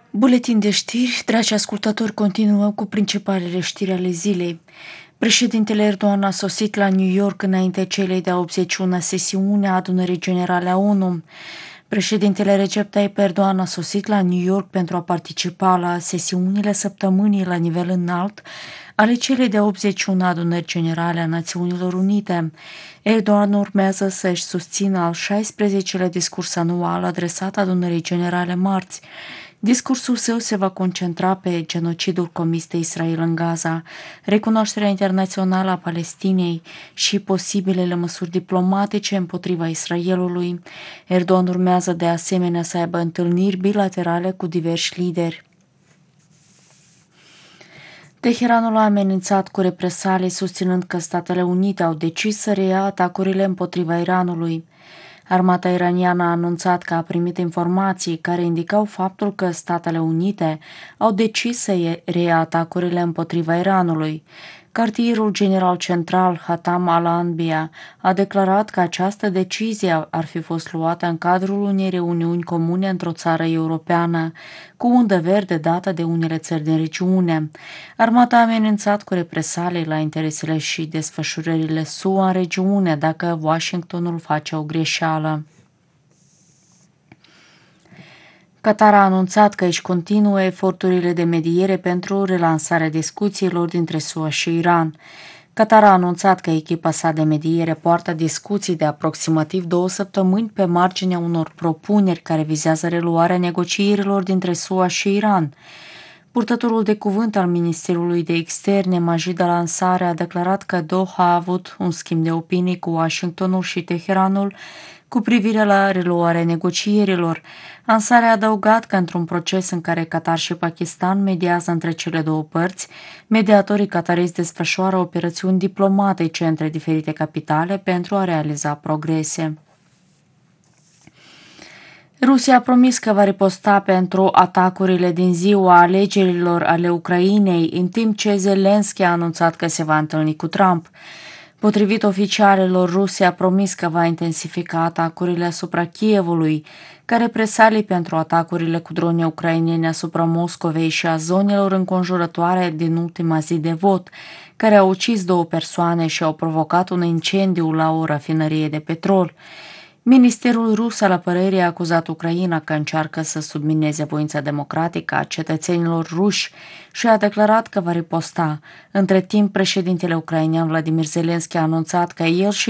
Buletin de știri, dragi ascultători, continuăm cu principalele știri ale zilei. Președintele Erdogan a sosit la New York înainte celei de-a 81-a sesiune a adunării generale a ONU. Președintele Recep Tayyip Erdogan a sosit la New York pentru a participa la sesiunile săptămânii la nivel înalt ale celei de-a 81-a adunări generale a Națiunilor Unite. Erdogan urmează să-și susțină al 16-lea discurs anual adresat adunării generale marți. Discursul său se va concentra pe genocidul comis de Israel în Gaza, recunoașterea internațională a Palestinei și posibilele măsuri diplomatice împotriva Israelului. Erdogan urmează de asemenea să aibă întâlniri bilaterale cu diversi lideri. Teheranul a amenințat cu represalii, susținând că Statele Unite au decis să reia atacurile împotriva Iranului. Armata iraniană a anunțat că a primit informații care indicau faptul că Statele Unite au decis să reia atacurile împotriva Iranului. Cartierul general central Hatam al-Anbiya a declarat că această decizie ar fi fost luată în cadrul unei reuniuni comune într-o țară europeană, cu undă verde dată de unele țări din regiune. Armata a amenințat cu represalii la interesele și desfășurările SUA în regiune dacă Washingtonul face o greșeală. Qatar a anunțat că își continuă eforturile de mediere pentru relansarea discuțiilor dintre SUA și Iran. Qatar a anunțat că echipa sa de mediere poartă discuții de aproximativ 2 săptămâni pe marginea unor propuneri care vizează reluarea negocierilor dintre SUA și Iran. Purtătorul de cuvânt al Ministerului de Externe, Majid al-Ansari, a declarat că Doha a avut un schimb de opinii cu Washingtonul și Teheranul cu privire la reluarea negocierilor. Ansari a adăugat că într-un proces în care Qatar și Pakistan mediază între cele două părți, mediatorii qatarezi desfășoară operațiuni diplomatice între diferite capitale pentru a realiza progrese. Rusia a promis că va riposta pentru atacurile din ziua alegerilor ale Ucrainei, în timp ce Zelensky a anunțat că se va întâlni cu Trump. Potrivit oficialelor, Rusia a promis că va intensifica atacurile asupra Kievului, ca represalii pentru atacurile cu drone ucrainene asupra Moscovei și a zonelor înconjurătoare din ultima zi de vot, care au ucis 2 persoane și au provocat un incendiu la o rafinărie de petrol. Ministerul rus al apărării a acuzat Ucraina că încearcă să submineze voința democratică a cetățenilor ruși și a declarat că va riposta. Între timp, președintele ucrainean Vladimir Zelensky a anunțat că el și